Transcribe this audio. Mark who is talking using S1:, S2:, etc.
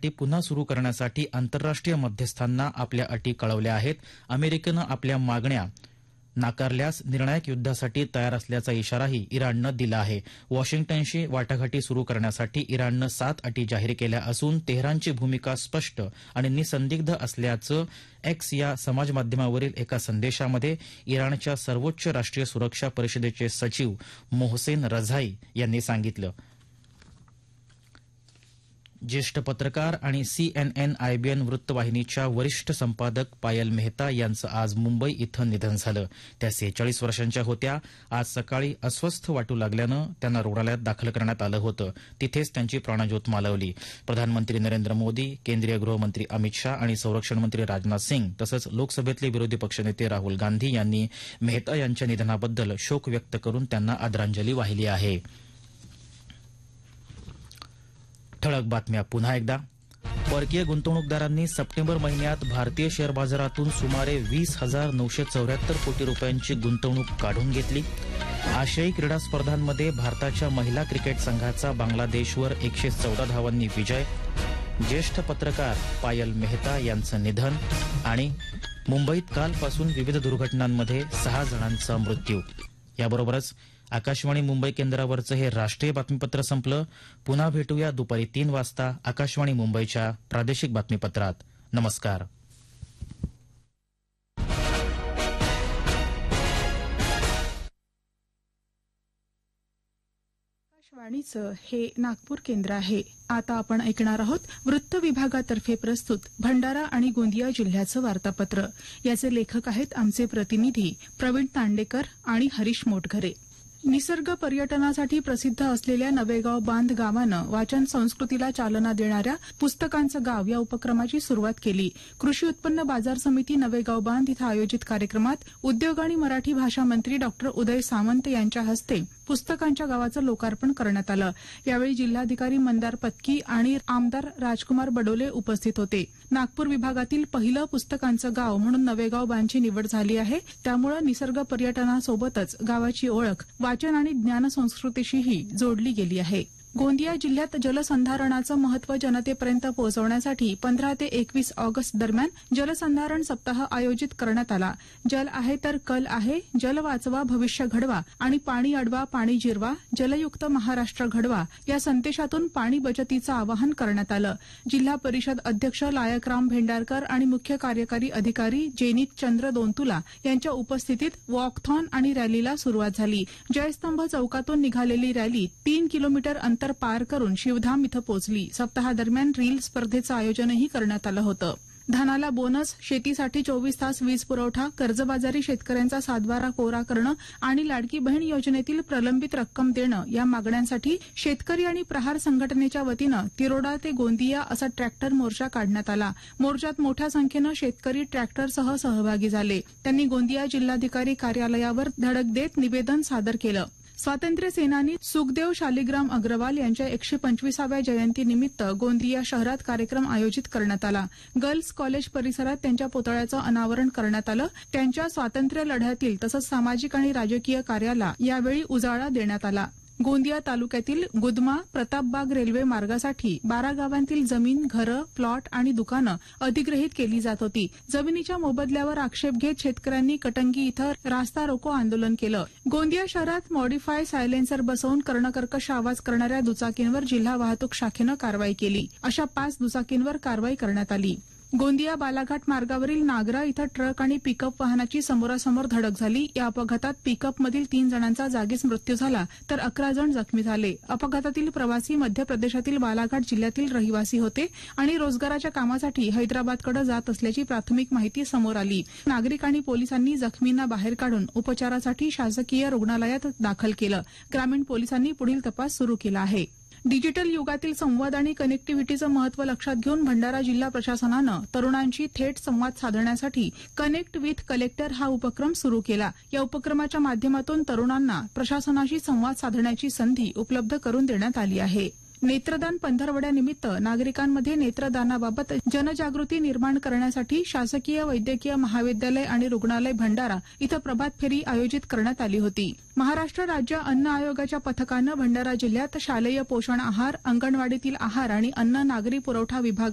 S1: अटी पुन्हा सुरू करण्यासाठी आंतरराष्ट्रीय मध्यस्थांना आपल्या अटी कळवल्या आहेत. अमेरिकेनं आपल्या मागण्या नाकारल्यास निर्णायक युद्धासाठी तयार असल्याचा इशाराही इराणनं दिला आहे. वॉशिंग्टनशी वाटाघाटी सुरू करण्यासाठी इराणनं 7 अटी जाहीर केल्या असून तेहरानची भूमिका स्पष्ट आणि निसंदिग्ध असल्याचं एक्स या समाजमाध्यमावरील एका संदेशामध्ये इराणच्या सर्वोच्च राष्ट्रीय सुरक्षा परिषदेचे सचिव मोहसेन रझाई यांनी सांगितलं. ज्येष्ठ पत्रकार आणि CNN IBN वृत्तवाहिनीच्या वरिष्ठ संपादक पायल मेहता यांचं आज मुंबई इथं निधन झालं. त्या 46 वर्षांच्या होत्या. आज सकाळी अस्वस्थ वाटू लागल्यानं त्यांना रुग्णालयात दाखल करण्यात आलं होतं. तिथेच त्यांची प्राणज्योत मालवली. प्रधानमंत्री नरेंद्र मोदी, केंद्रीय गृहमंत्री अमित शाह आणि संरक्षण मंत्री राजनाथ सिंग तसंच लोकसभेतले विरोधी पक्षनेते राहुल गांधी यांनी मेहता यांच्या निधनाबद्दल शोक व्यक्त करून त्यांना आदरांजली वाहिली आहे. ठळक बातम्या पुन्हा एकदा. परकीय गुंतवणूकदारांनी सप्टेंबर महिन्यात भारतीय शेअर बाजारातून सुमारे 20,974 कोटी रुपयांची गुंतवणूक काढून घेतली. आशियाई क्रीडा स्पर्धांमध्ये भारताच्या महिला क्रिकेट संघाचा बांगलादेशवर 114 धावांनी विजय. ज्येष्ठ पत्रकार पायल मेहता यांचं निधन. आणि मुंबईत कालपासून विविध दुर्घटनांमध्ये 6 जणांचा मृत्यू. याबरोबरच आकाशवाणी मुंबई केंद्रावरचं हे राष्ट्रीय बातमीपत्र संपलं. पुन्हा भेटूया दुपारी 3 वाजता आकाशवाणी मुंबईच्या प्रादेशिक बातमीपत्रात. नमस्कार.
S2: आकाशवाणीचं हे नागपूर केंद्र आहे. आता आपण ऐकणार आहोत वृत्त विभागातर्फे प्रस्तुत भंडारा आणि गोंदिया जिल्ह्याचं वार्तापत्र. याचे लेखक आहेत आमचे प्रतिनिधी प्रवीण तांडेकर आणि हरीश मोटघरे. निसर्ग पर्यटनासाठी प्रसिद्ध असलेल्या नवेगाव बांध गावानं वाचन संस्कृतीला चालना देणाऱ्या पुस्तकांचं गाव या उपक्रमाची सुरुवात केली. कृषी उत्पन्न बाजार समिती नवेगाव बांध इथं आयोजित कार्यक्रमात उद्योग आणि मराठी भाषा मंत्री डॉ. उदय सामंत यांच्या हस्ते पुस्तकांच्या गावाचं लोकार्पण करण्यात आलं. यावेळी जिल्हाधिकारी मंदार पत्की आणि आमदार राजकुमार बडोले उपस्थित होते. नागपूर विभागातील पहिलं पुस्तकांचं गाव म्हणून नवेगाव बांधची निवड झाली आहे. त्यामुळे निसर्ग पर्यटनासोबतच गावाची ओळख वाचन आणि ज्ञान संस्कृतीशीही जोडली गेली आहे. गोंदिया जिल्ह्यात जलसंधारणाचं महत्त्व जनतेपर्यंत पोहोचवण्यासाठी 15 ते 21 ऑगस्ट दरम्यान जलसंधारण सप्ताह आयोजित करण्यात आला. जल आहे तर कल आहे, जल वाचवा भविष्य घडवा आणि पाणी अडवा पाणी जिरवा, जलयुक्त महाराष्ट्र घडवा या संदेशातून पाणी बचतीचं आवाहन करण्यात आलं. जिल्हा परिषद अध्यक्ष लायकराम भेंडारकर आणि मुख्य कार्यकारी अधिकारी जेनित चंद्र दोंतुला यांच्या उपस्थितीत वॉकथॉन आणि रॅलीला सुरुवात झाली. जयस्तंभ चौकातून निघालेली रॅली 3 किलोमीटर अंतर पार करून शिवधाम इथं पोहोचली. सप्ताहादरम्यान रील स्पर्धेचं आयोजनही करण्यात आलं होतं. धानाला बोनस, शेतीसाठी 24 तास वीज पुरवठा, कर्जबाजारी शेतकऱ्यांचा 7/12 कोरा करणं आणि लाडकी बहीण योजनेतील प्रलंबित रक्कम देणं या मागण्यांसाठी शेतकरी आणि प्रहार संघटनेच्या वतीनं तिरोडा ते गोंदिया असा ट्रॅक्टर मोर्चा काढण्यात आला. मोर्चात मोठ्या संख्येनं शेतकरी ट्रॅक्टरसह सहभागी झाले. त्यांनी गोंदिया जिल्हाधिकारी कार्यालयावर धडक देत निवेदन सादर केलं. स्वातंत्र्य सेनानी सुखदेव शालिग्राम अग्रवाल यांच्या 125व्या जयंतीनिमित्त गोंदिया शहरात कार्यक्रम आयोजित करण्यात आला. गर्ल्स कॉलेज परिसरात त्यांच्या पुतळ्याचं अनावरण करण्यात आलं. त्यांच्या स्वातंत्र्य लढ्यातील तसंच सामाजिक आणि राजकीय कार्याला यावेळी उजाळा देण्यात आला. गोंदिया तालुक्यातील गुदमा प्रतापबाग रेल्वे मार्गासाठी 12 गावांतील जमीन, घरं, प्लॉट आणि दुकानं अधिग्रहित केली जात होती. जमिनीच्या मोबदल्यावर आक्षेप घेत शेतकऱ्यांनी कटंगी इथं रास्ता रोको आंदोलन केलं. गोंदिया शहरात मॉडिफाय सायलेन्सर बसवून कर्णकर्कश आवाज करणाऱ्या दुचाकींवर जिल्हा वाहतूक शाखेनं कारवाई केली. अशा 5 दुचाकींवर कारवाई करण्यात आली. गोंदिया बालाघाट मार्गावरील नागरा इथं ट्रक आणि पिकअप वाहनाची समोरासमोर धडक झाली. या अपघातात पिकअपमधील 3 जणांचा जागीच मृत्यू झाला तर 11 जण जखमी झाले. अपघातातील प्रवासी मध्य प्रदेशातील बालाघाट जिल्ह्यातील रहिवासी होते आणि रोजगाराच्या कामासाठी हैदराबादकडे जात असल्याची प्राथमिक माहिती समोर आली. नागरिक आणि पोलिसांनी जखमींना बाहेर काढून उपचारासाठी शासकीय रुग्णालयात दाखल केलं. ग्रामीण पोलिसांनी पुढील तपास सुरू केला आहे. डिजिटल युगातील संवाद आणि कनेक्टिव्हिटीचं महत्त्व लक्षात घेऊन भंडारा जिल्हा प्रशासनानं तरुणांशी थेट संवाद साधण्यासाठी कनेक्ट विथ कलेक्टर हा उपक्रम सुरू केला. या उपक्रमाच्या माध्यमातून तरुणांना प्रशासनाशी संवाद साधण्याची संधी उपलब्ध करून देण्यात आली आहे. नेत्रदान पंधरवड्यानिमित्त नागरिकांमध्ये नेत्रदानाबाबत जनजागृती निर्माण करण्यासाठी शासकीय वैद्यकीय महाविद्यालय आणि रुग्णालय भंडारा इथं प्रभात फेरी आयोजित करण्यात आली होती. महाराष्ट्र राज्य अन्न आयोगाच्या पथकानं भंडारा जिल्ह्यात शालेय पोषण आहार, अंगणवाडीतील आहार आणि अन्न नागरी पुरवठा विभाग